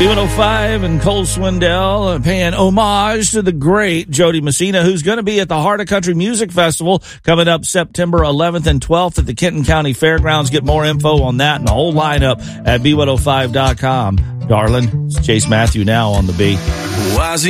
B105 and Cole Swindell paying homage to the great Jody Messina, who's going to be at the Heart of Country Music Festival coming up September 11th and 12th at the Kenton County Fairgrounds. Get more info on that and the whole lineup at B105.com. Darling, it's Chase Matthew now on the B.